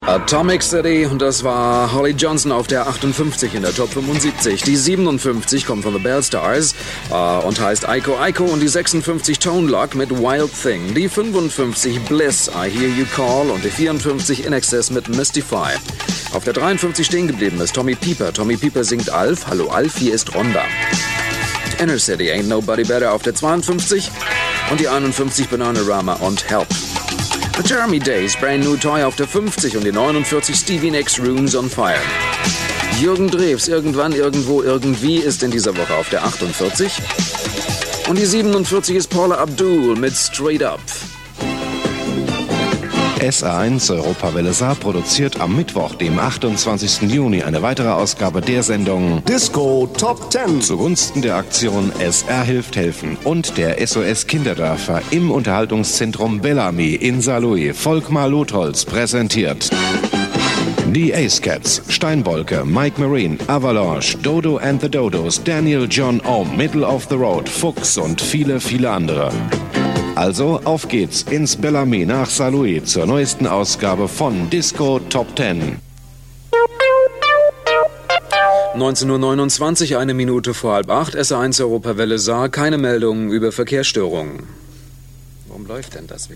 Atomic City, und das war Holly Johnson auf der 58 in der Top 75. Die 57 kommt von The Bell Stars und heißt Aiko Aiko, und die 56 Tone Loc mit Wild Thing. Die 55 Bliss, I Hear You Call, und die 54 In Excess mit Mystify. Auf der 53 stehen geblieben ist Tommy Pieper. Tommy Pieper singt Alf. Hallo Alf, hier ist Rhonda. Inner City, Ain't Nobody Better auf der 52 und die 51 Bananarama und Help. The Jeremy Days, Brand New Toy auf der 50 und die 49 Stevie Nicks, Runes on Fire. Jürgen Drews, Irgendwann, Irgendwo, Irgendwie ist in dieser Woche auf der 48. Und die 47 ist Paula Abdul mit Straight Up. SR1 Europawelle Saar produziert am Mittwoch, dem 28. Juni, eine weitere Ausgabe der Sendung Disco Top 10 zugunsten der Aktion SR hilft helfen und der SOS Kinderdörfer im Unterhaltungszentrum Bellamy in Saarlouis. Volkmar Lotholz präsentiert die Ace Cats, Steinbolke, Mike Marine, Avalanche, Dodo and the Dodos, Daniel John Ohm, Middle of the Road, Fuchs und viele, viele andere. Also auf geht's ins Bellamy nach Saarlouis zur neuesten Ausgabe von Disco Top 10. 19:29 Uhr, 1 Minute vor 7:30, SR1 Europawelle Saar, keine Meldungen über Verkehrsstörungen. Warum läuft denn das wieder?